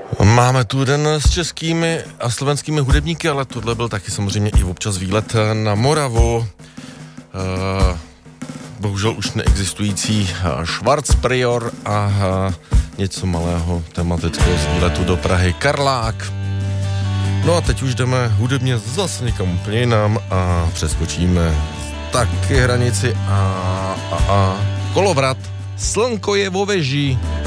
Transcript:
Máme tu den s českými a slovenskými hudebníky, ale tohle byl taky samozřejmě i občas výlet na Moravu. Bohužel už neexistující Schwarzprior a něco malého tematického z výletu do Prahy Karlák. No a teď už jdeme hudebně zase někam úplně jinam a přeskočíme taky hranici a Kolovrat. Slnko je vo veži.